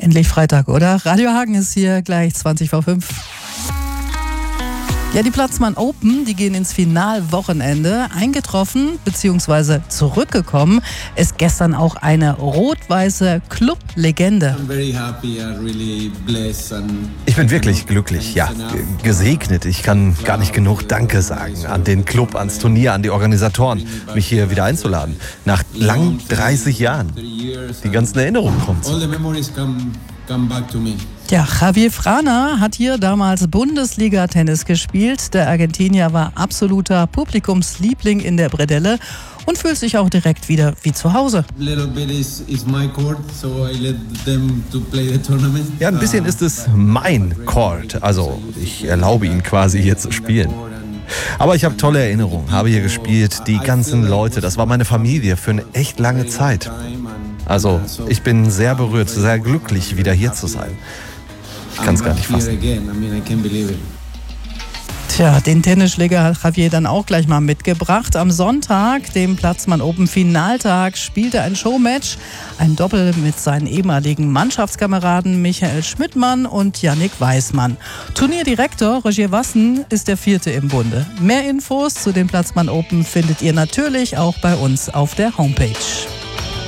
Endlich Freitag, oder? Radio Hagen ist hier, gleich 20 vor 5. Ja, die Platzmann Open, die gehen ins Finalwochenende. Eingetroffen bzw. zurückgekommen ist gestern auch eine rot-weiße Club-Legende. Ich bin wirklich glücklich, ja, gesegnet. Ich kann gar nicht genug Danke sagen an den Club, ans Turnier, an die Organisatoren, mich hier wieder einzuladen. Nach lang 30 Jahren. Die ganzen Erinnerungen kommen zurück. Ja, Javier Frana hat hier damals Bundesliga-Tennis gespielt. Der Argentinier war absoluter Publikumsliebling in der Bredelle und fühlt sich auch direkt wieder wie zu Hause. Ja, ein bisschen ist es mein Court. Also ich erlaube ihn quasi hier zu spielen. Aber ich habe tolle Erinnerungen, habe hier gespielt, die ganzen Leute, das war meine Familie für eine echt lange Zeit. Also ich bin sehr berührt, sehr glücklich, wieder hier zu sein. Ich kann es gar nicht fassen. Tja, den Tennisschläger hat Javier dann auch gleich mal mitgebracht. Am Sonntag, dem Platzmann Open Finaltag, spielte er ein Showmatch, ein Doppel mit seinen ehemaligen Mannschaftskameraden Michael Schmidtmann und Yannick Weismann. Turnierdirektor Roger Wassen ist der 4. im Bunde. Mehr Infos zu den Platzmann Open findet ihr natürlich auch bei uns auf der Homepage.